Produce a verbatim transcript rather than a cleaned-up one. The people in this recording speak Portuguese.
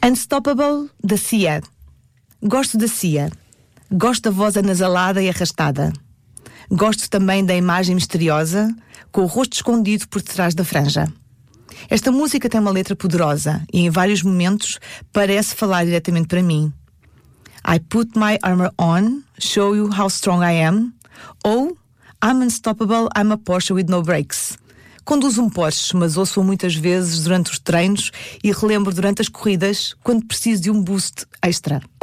Unstoppable, da Cia. Gosto da Cia. Gosto da voz anasalada e arrastada. Gosto também da imagem misteriosa, com o rosto escondido por detrás da franja. Esta música tem uma letra poderosa e em vários momentos parece falar diretamente para mim. I put my armor on, show you how strong I am. Ou I'm unstoppable, I'm a Porsche with no brakes. Conduzo um Porsche, mas ouço-o muitas vezes durante os treinos e relembro durante as corridas quando preciso de um boost extra.